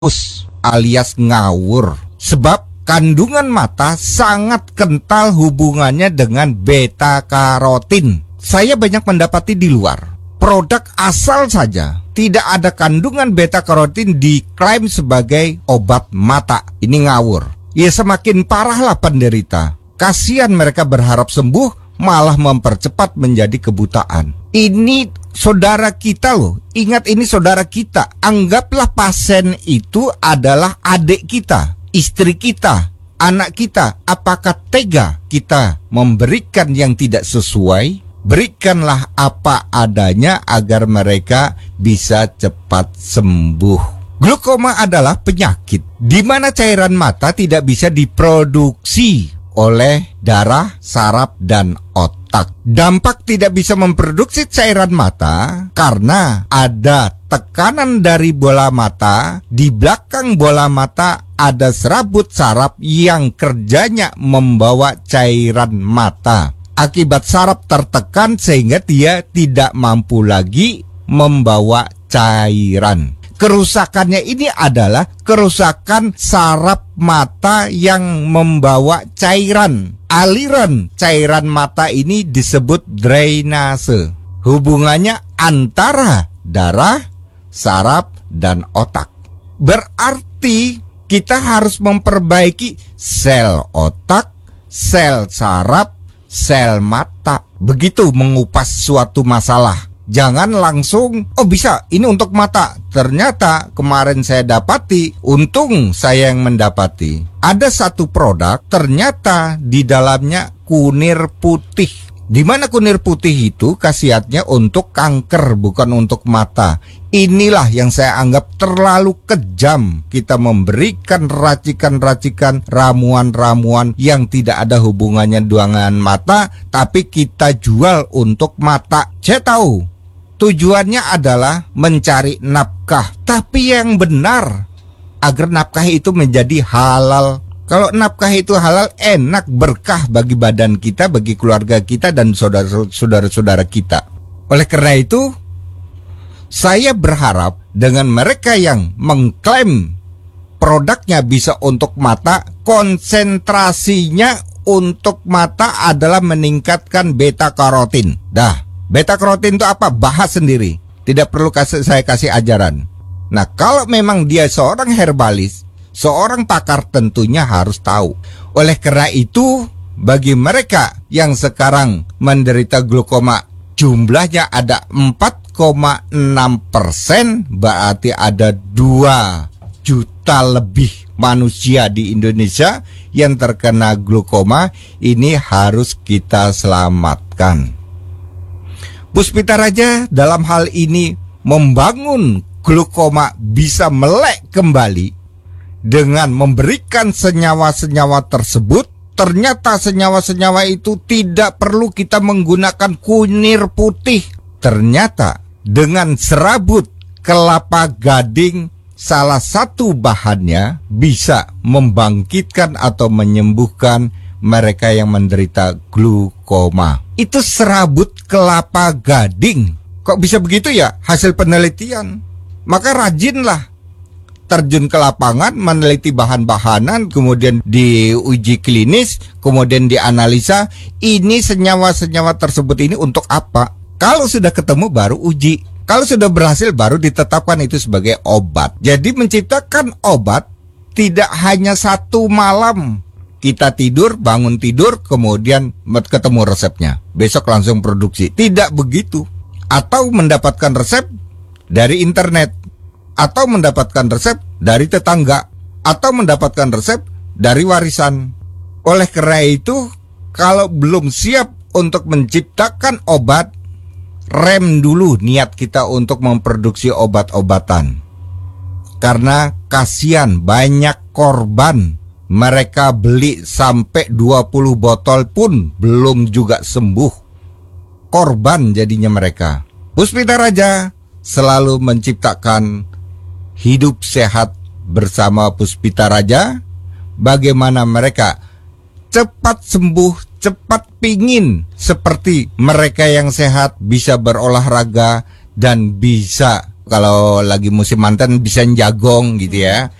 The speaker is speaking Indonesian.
alias ngawur. Sebab kandungan mata sangat kental hubungannya dengan beta karotin. Saya banyak mendapati di luar, produk asal saja tidak ada kandungan beta karotin diklaim sebagai obat mata. Ini ngawur. Ya semakin parahlah penderita. Kasihan mereka berharap sembuh, malah mempercepat menjadi kebutaan. Ini saudara kita loh. Ingat, ini saudara kita. Anggaplah pasien itu adalah adik kita, istri kita, anak kita. Apakah tega kita memberikan yang tidak sesuai? Berikanlah apa adanya agar mereka bisa cepat sembuh. Glaukoma adalah penyakit di mana cairan mata tidak bisa diproduksi oleh darah, saraf, dan otak. Dampak tidak bisa memproduksi cairan mata karena ada tekanan dari bola mata. Di belakang bola mata ada serabut saraf yang kerjanya membawa cairan mata. Akibat saraf tertekan sehingga dia tidak mampu lagi membawa cairan. Kerusakannya ini adalah kerusakan saraf mata yang membawa cairan. Aliran cairan mata ini disebut drainase. Hubungannya antara darah, saraf, dan otak. Berarti kita harus memperbaiki sel otak, sel saraf, sel mata. Begitu mengupas suatu masalah. Jangan langsung, oh bisa, ini untuk mata. Ternyata kemarin saya dapati, untung saya yang mendapati. Ada satu produk, ternyata di dalamnya kunir putih. Di mana kunir putih itu khasiatnya untuk kanker, bukan untuk mata. Inilah yang saya anggap terlalu kejam. Kita memberikan racikan-racikan, ramuan-ramuan yang tidak ada hubungannya dengan mata, tapi kita jual untuk mata. Saya tahu tujuannya adalah mencari nafkah, tapi yang benar agar nafkah itu menjadi halal. Kalau nafkah itu halal, enak, berkah bagi badan kita, bagi keluarga kita, dan saudara-saudara kita. Oleh karena itu, saya berharap dengan mereka yang mengklaim produknya bisa untuk mata, konsentrasinya untuk mata adalah meningkatkan beta karotin. Beta karotin itu apa? Bahas sendiri. Tidak perlu saya kasih ajaran. Nah, kalau memang dia seorang herbalis, seorang pakar tentunya harus tahu. Oleh karena itu, bagi mereka yang sekarang menderita glaukoma, jumlahnya ada 4,6%, berarti ada 2 juta lebih manusia di Indonesia yang terkena glaukoma. Ini harus kita selamatkan. Puspita Raja dalam hal ini membangun glaukoma bisa melek kembali dengan memberikan senyawa-senyawa tersebut. Ternyata senyawa-senyawa itu tidak perlu kita menggunakan kunir putih. Ternyata dengan serabut kelapa gading, salah satu bahannya bisa membangkitkan atau menyembuhkan mereka yang menderita glaukoma. Itu serabut kelapa gading. Kok bisa begitu ya? Hasil penelitian. Maka rajinlah terjun ke lapangan, meneliti bahan-bahanan, kemudian diuji klinis, kemudian dianalisa, ini senyawa-senyawa tersebut ini untuk apa? Kalau sudah ketemu baru uji. Kalau sudah berhasil baru ditetapkan itu sebagai obat. Jadi menciptakan obat tidak hanya satu malam. Kita tidur, bangun tidur, kemudian ketemu resepnya. Besok langsung produksi. Tidak begitu. Atau mendapatkan resep dari internet, atau mendapatkan resep dari tetangga, atau mendapatkan resep dari warisan. Oleh karena itu, kalau belum siap untuk menciptakan obat, rem dulu niat kita untuk memproduksi obat-obatan. Karena kasihan, banyak korban. Mereka beli sampai 20 botol pun belum juga sembuh. Korban jadinya mereka. Puspita Raja selalu menciptakan hidup sehat bersama Puspita Raja. Bagaimana mereka cepat sembuh, cepat pingin seperti mereka yang sehat, bisa berolahraga dan bisa kalau lagi musim mantan bisa jagong gitu ya.